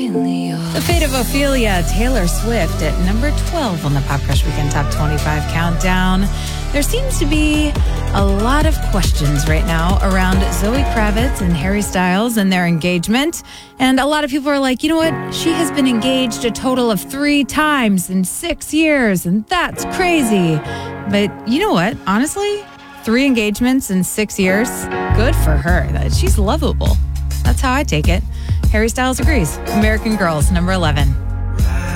The fate of Ophelia, Taylor Swift at number 12 on the Pop Crush Weekend Top 25 Countdown. There seems to be a lot of questions right now around Zoe Kravitz and Harry Styles and their engagement. And a lot of people are like, you know what? She has been engaged a total of 3 times in 6 years, and that's crazy. But you know what? Honestly, 3 engagements in 6 years, good for her. She's lovable. That's how I take it. Harry Styles agrees. American Girls, number 11.